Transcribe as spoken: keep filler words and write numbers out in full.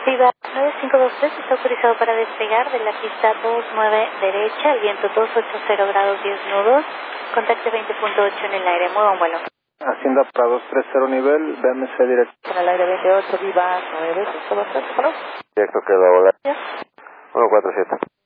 Viva nueve cinco dos tres está autorizado para despegar de la pista dos nueve derecha, al viento doscientos ochenta grados diez nudos, contacto veinte punto ocho en el aire, mueva un vuelo. Hacienda para dos tres cero nivel, B M C directo. En el aire veintiocho, Viva nueve cinco dos tres, ¿no? Directo queda volar. uno cuatro siete.